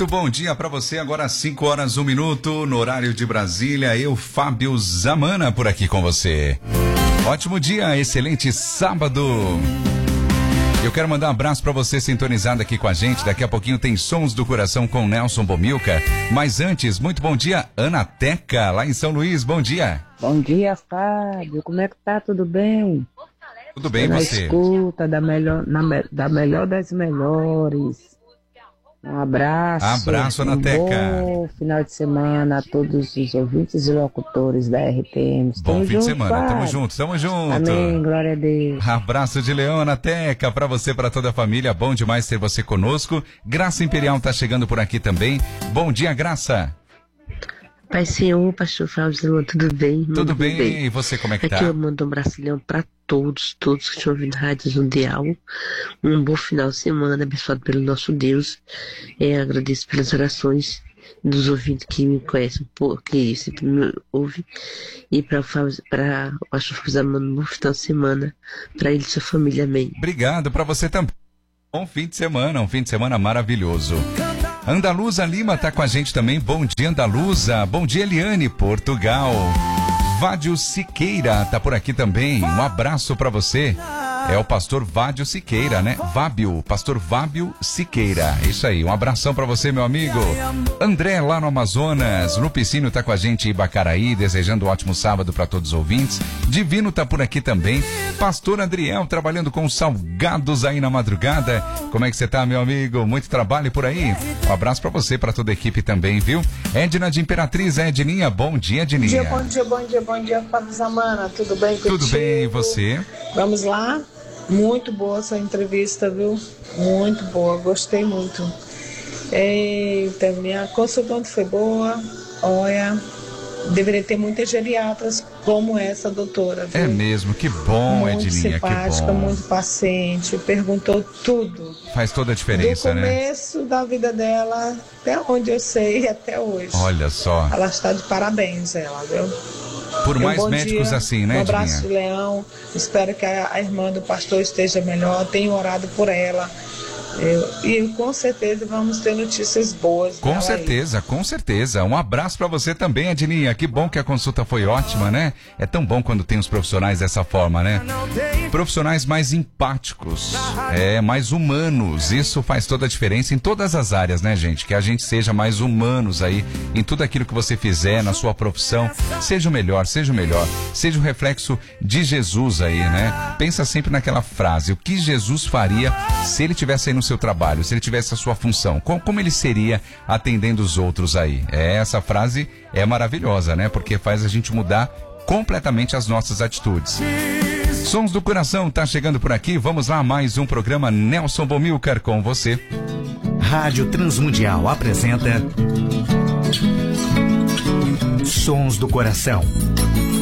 Muito bom dia para você, agora 5 horas 1 minuto, no horário de Brasília, eu, Fábio Zamana, por aqui com você. Ótimo dia, excelente sábado. Eu quero mandar um abraço para você sintonizado aqui com a gente, daqui a pouquinho tem Sons do Coração com Nelson Bomilcar, mas antes, muito bom dia, Ana Teca, lá em São Luís, bom dia. Bom dia, Fábio, como é que tá, tudo bem? Tudo bem, na você? Escuta da melhor das melhores. Um abraço. Abraço, Ana Teca. Bom final de semana a todos os ouvintes e locutores da RPM. Bom fim de semana, tamo junto. Amém, glória a Deus. Abraço de Leão, Ana Teca, pra você, pra toda a família, bom demais ter você conosco. Graça Imperial tá chegando por aqui também. Bom dia, Graça. Pai Senhor, pastor Fábio, tudo bem? Tudo bem, e você, como é que tá? Aqui eu mando um brasileiro pra todos que estão ouvindo Rádio Mundial. Um bom final de semana, abençoado pelo nosso Deus. Agradeço pelas orações dos ouvintes que me conhecem, que sempre me ouvem. E para o pastor Fábio, um bom final de semana para ele e sua família, amém. Obrigado, para você também. Bom fim de semana, um fim de semana maravilhoso. Andaluza Lima tá com a gente também. Bom dia, Andaluza. Bom dia, Eliane, Portugal. Vádio Siqueira tá por aqui também. Um abraço para você. É o pastor Vádio Siqueira, né? Pastor Vábio Siqueira. Isso aí, um abração pra você, meu amigo. André, lá no Amazonas. Lupicínio tá com a gente em Bacaraí, desejando um ótimo sábado pra todos os ouvintes. Divino tá por aqui também. Pastor Adriel, trabalhando com salgados aí na madrugada. Como é que você tá, meu amigo? Muito trabalho por aí? Um abraço pra você, pra toda a equipe também, viu? Edna de Imperatriz, Edninha, bom dia, Edninha. Bom dia, Fábio Zamana. Tudo bem contigo? Tudo bem, e você? Vamos lá? Muito boa essa entrevista, viu? Muito boa, gostei muito. Eita, minha consultante foi boa. Olha, deveria ter muitas geriatras como essa doutora, viu? É mesmo, que bom, muito Edilinha, simpática, que bom. muito paciente, perguntou tudo. Faz toda a diferença, do né? começo da vida dela, até onde eu sei, até hoje. Olha só. Ela está de parabéns, ela, viu? Por mais médicos dia, assim, né, Um abraço Edinha? de Leão. Espero que a irmã do pastor esteja melhor. Tenho orado por ela. E com certeza vamos ter notícias boas. Com certeza. Um abraço pra você também, Edininha. Que bom que a consulta foi ótima, né? É tão bom quando tem os profissionais dessa forma, né? Profissionais mais empáticos, mais humanos. Isso faz toda a diferença em todas as áreas, né, gente? Que a gente seja mais humanos aí em tudo aquilo que você fizer, na sua profissão. Seja o melhor. Seja o reflexo de Jesus aí, né? Pensa sempre naquela frase: o que Jesus faria se ele tivesse aí no seu trabalho, se ele tivesse a sua função, como ele seria atendendo os outros aí? Essa frase é maravilhosa, né? Porque faz a gente mudar completamente as nossas atitudes. Sons do Coração tá chegando por aqui. Vamos lá, mais um programa Nelson Bomilcar com você. Rádio Transmundial apresenta Sons do Coração.